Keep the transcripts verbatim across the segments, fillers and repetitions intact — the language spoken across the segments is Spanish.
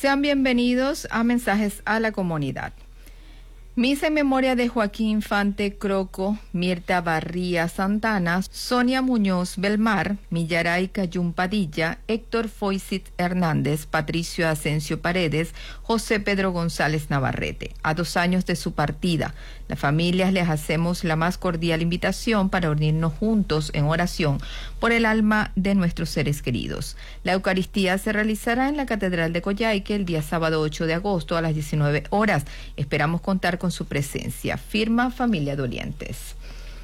Sean bienvenidos a Mensajes a la Comunidad. Misa en memoria de Joaquín Infante Croco, Mirta Barría Santana, Sonia Muñoz Belmar, Millaray Cayún Padilla, Héctor Foysit Hernández, Patricio Asensio Paredes, José Pedro González Navarrete. A dos años de su partida, las familias les hacemos la más cordial invitación para unirnos juntos en oración por el alma de nuestros seres queridos. La Eucaristía se realizará en la Catedral de Coyhaique el día sábado ocho de agosto a las diecinueve horas. Esperamos contar con su presencia. Firma Familia Dolientes.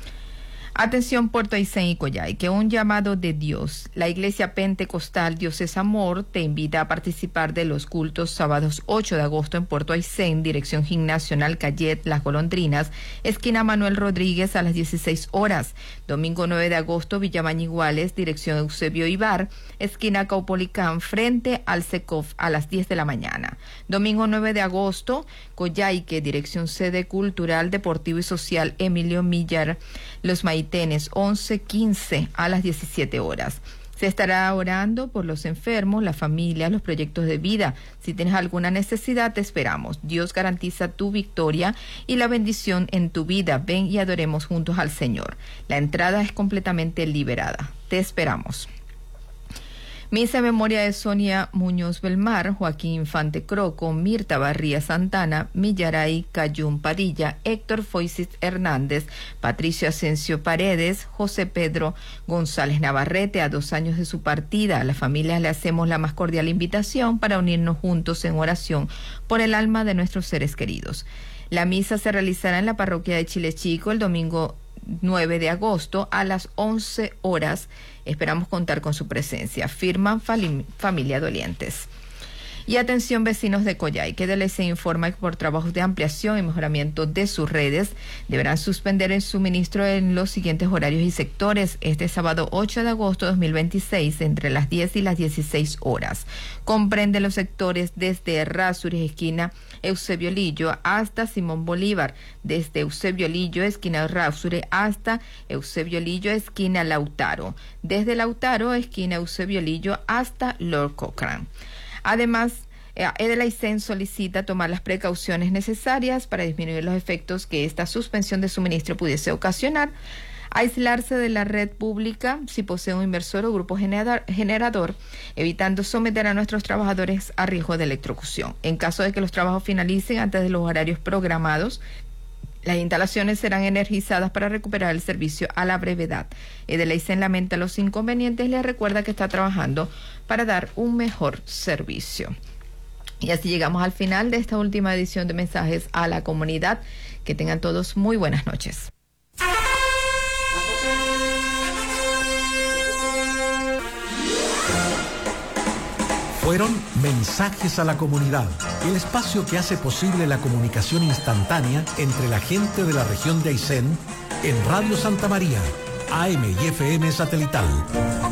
Atención Puerto Aysén y Coyhaique, un llamado de Dios. La Iglesia Pentecostal Dios es Amor te invita a participar de los cultos sábados ocho de agosto en Puerto Aysén, dirección Gimnasional Cayet Las Golondrinas, esquina Manuel Rodríguez a las dieciséis horas. Domingo nueve de agosto, Villa Mañiguales, dirección Eusebio Ibar, esquina Caupolicán, frente al SECOF a las diez de la mañana. Domingo nueve de agosto, Coyhaique, dirección Sede Cultural, Deportivo y Social Emilio Millar, Los Maitenes, once quince a las diecisiete horas. Se estará orando por los enfermos, la familia, los proyectos de vida. Si tienes alguna necesidad, te esperamos. Dios garantiza tu victoria y la bendición en tu vida. Ven y adoremos juntos al Señor. La entrada es completamente liberada. Te esperamos. Misa en memoria de Sonia Muñoz Belmar, Joaquín Infante Croco, Mirta Barría Santana, Millaray Cayún Padilla, Héctor Foysit Hernández, Patricio Asensio Paredes, José Pedro González Navarrete. A dos años de su partida, a las familias le hacemos la más cordial invitación para unirnos juntos en oración por el alma de nuestros seres queridos. La misa se realizará en la parroquia de Chile Chico el domingo nueve de agosto a las once horas. Esperamos contar con su presencia. Firman Familia Dolientes. Y atención vecinos de Coyhaique, D L C informa que por trabajos de ampliación y mejoramiento de sus redes deberán suspender el suministro en los siguientes horarios y sectores este sábado ocho de agosto de dos mil veintiséis entre las diez y las dieciséis horas. Comprende los sectores desde Errázuriz, esquina Eusebio Lillo, hasta Simón Bolívar, desde Eusebio Lillo, esquina Errázuriz, hasta Eusebio Lillo, esquina Lautaro, desde Lautaro, esquina Eusebio Lillo, hasta Lord Cochrane. Además, Edel Aysén solicita tomar las precauciones necesarias para disminuir los efectos que esta suspensión de suministro pudiese ocasionar, aislarse de la red pública si posee un inversor o grupo generador, evitando someter a nuestros trabajadores a riesgo de electrocución. En caso de que los trabajos finalicen antes de los horarios programados, las instalaciones serán energizadas para recuperar el servicio a la brevedad. Edel Aysén lamenta los inconvenientes y les recuerda que está trabajando para dar un mejor servicio. Y así llegamos al final de esta última edición de Mensajes a la Comunidad. Que tengan todos muy buenas noches. Fueron Mensajes a la Comunidad, el espacio que hace posible la comunicación instantánea entre la gente de la región de Aysén en Radio Santa María, A M y F M satelital.